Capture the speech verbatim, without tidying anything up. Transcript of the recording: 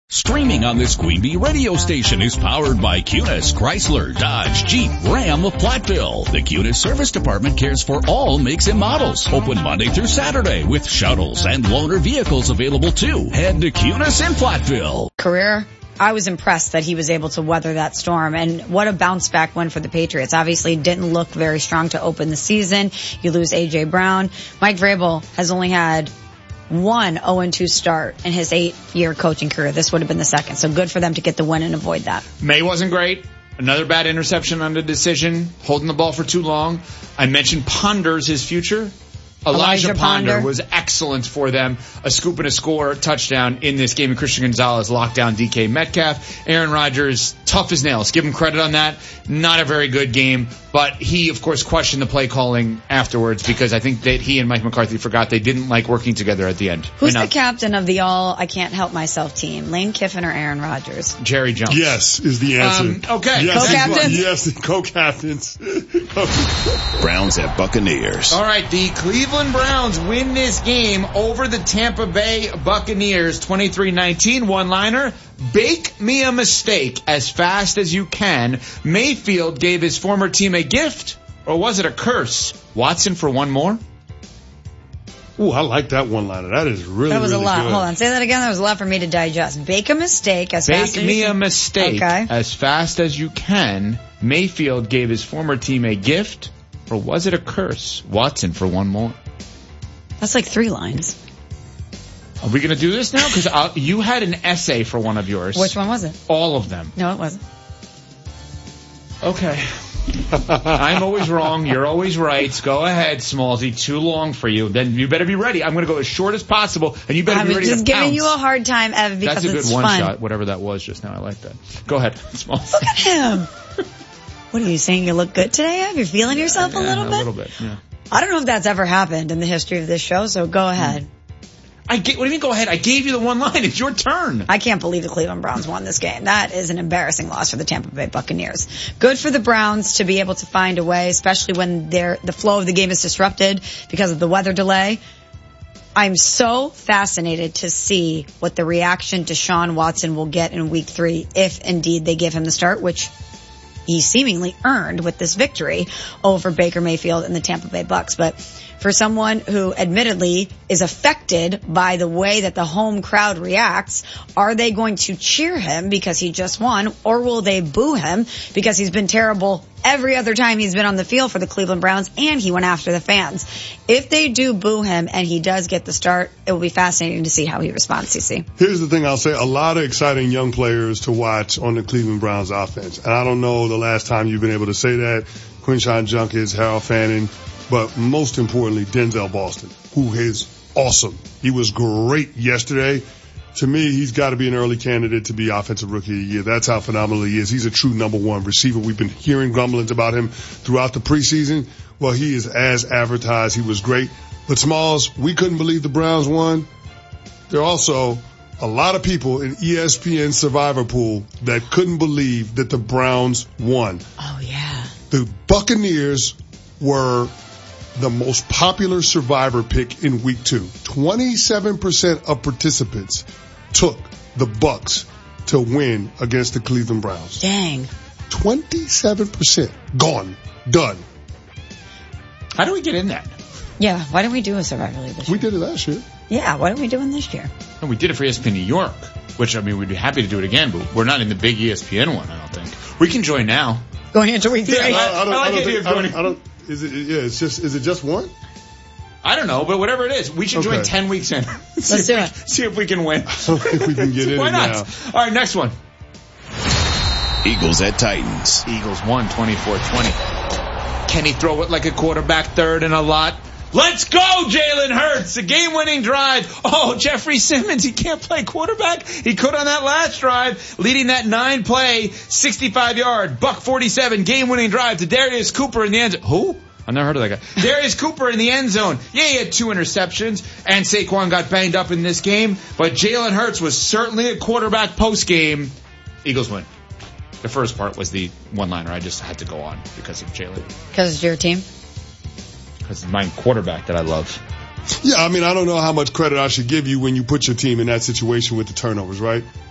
Streaming on this Queen Bee radio station is powered by Cunis, Chrysler, Dodge, Jeep, Ram of Platteville. The Cunis Service Department cares for all makes and models. Open Monday through Saturday with shuttles and loaner vehicles available too. Head to Cunis in Platteville. Career. I was impressed that he was able to weather that storm, and what a bounce back win for the Patriots. Obviously didn't look very strong to open the season. You lose A J Brown. Mike Vrabel has only had one oh and two start in his eight-year coaching career. This would have been the second. So good for them to get the win and avoid that. May wasn't great. Another bad interception on the decision. Holding the ball for too long. I mentioned ponders his future. Elijah, Elijah Ponder. Ponder was excellent for them. A scoop and a score touchdown in this game. And Christian Gonzalez locked down D K Metcalf. Aaron Rodgers, tough as nails. Give him credit on that. Not a very good game. But he, of course, questioned the play calling afterwards because I think that he and Mike McCarthy forgot they didn't like working together at the end. Who's the captain of the all I can't help myself team? Lane Kiffin or Aaron Rodgers? Jerry Jones. Yes, is the answer. Um, okay. Yes, co-captains? Yes, co-captains. Browns at Buccaneers. All right, the Cleveland Browns win this game over the Tampa Bay Buccaneers twenty-three nineteen. One-liner. Bake me a mistake as fast as you can. Mayfield gave his former team a gift, or was it a curse? Watson for one more? Ooh, I like that one-liner. That is really, That was really a lot. good. Hold on. Say that again. That was a lot for me to digest. Bake a mistake as Bake fast as you me can. a mistake Okay. as fast as you can. Mayfield gave his former team a gift, or was it a curse? Watson for one more. That's like three lines. Are we going to do this now? Because you had an essay for one of yours. Which one was it? All of them. No, it wasn't. Okay. I'm always wrong. You're always right. Go ahead, Smallsy. Too long for you. Then you better be ready. I'm going to go as short as possible, and you better I be was ready just to giving pounce. you a hard time, Ev, because That's a good it's one fun. shot, whatever that was just now. I like that. Go ahead, Smallsy. Look at him. What are you saying? You look good today, Ev? You're feeling yourself Yeah, a little a bit? A little bit, yeah. I don't know if that's ever happened in the history of this show, so go ahead. I get, what do you mean go ahead? I gave you the one line. It's your turn. I can't believe the Cleveland Browns won this game. That is an embarrassing loss for the Tampa Bay Buccaneers. Good for the Browns to be able to find a way, especially when their the flow of the game is disrupted because of the weather delay. I'm so fascinated to see what the reaction Deshaun Watson will get in week three if indeed they give him the start, which he seemingly earned with this victory over Baker Mayfield and the Tampa Bay Bucs. But for someone who admittedly is affected by the way that the home crowd reacts, are they going to cheer him because he just won, or will they boo him because he's been terrible every other time he's been on the field for the Cleveland Browns and he went after the fans? If they do boo him and he does get the start, it will be fascinating to see how he responds, C C. Here's the thing I'll say. A lot of exciting young players to watch on the Cleveland Browns offense. And I don't know the last time you've been able to say that. Quinshawn Junkins, Harold Fanning, but most importantly, Denzel Boston, who is awesome. He was great yesterday. To me, he's got to be an early candidate to be Offensive Rookie of the Year. That's how phenomenal he is. He's a true number one receiver. We've been hearing grumblings about him throughout the preseason. Well, he is as advertised. He was great. But Smalls, we couldn't believe the Browns won. There are also a lot of people in E S P N Survivor Pool that couldn't believe that the Browns won. Oh, yeah. The Buccaneers were the most popular Survivor pick in week two. twenty-seven percent of participants took the Bucs to win against the Cleveland Browns. Dang. twenty-seven percent. Gone. Done. How do we get in that? Yeah, why didn't we do a Survivor League this year? We did it last year. Yeah, why didn't we do it this year? No, we did it for E S P N New York, which, I mean, we'd be happy to do it again, but we're not in the big E S P N one, I don't think. We can join now. Going into week three. Yeah, I, I don't, I like I don't the idea think, of I don't, joining. I don't, is it, yeah, it's just, is it just one? I don't know, but whatever it is, we should join Okay. ten weeks in. see Let's do if we, it. See if we can win. So if we can get in Why it not? now. All right, next one. Eagles at Titans. Eagles won twenty-four twenty. Can he throw it like a quarterback third and a lot? Let's go, Jalen Hurts. A game-winning drive. Oh, Jeffrey Simmons, he can't play quarterback. He could on that last drive, leading that nine-play, sixty-five-yard, buck forty-seven game-winning drive to Darius Cooper in the end zone. Who? I've never heard of that guy. Darius Cooper in the end zone. Yeah, he had two interceptions, and Saquon got banged up in this game, but Jalen Hurts was certainly a quarterback post-game. Eagles win. The first part was the one-liner I just had to go on because of Jalen. Because it's your team? Because it's my quarterback that I love. Yeah, I mean, I don't know how much credit I should give you when you put your team in that situation with the turnovers, right?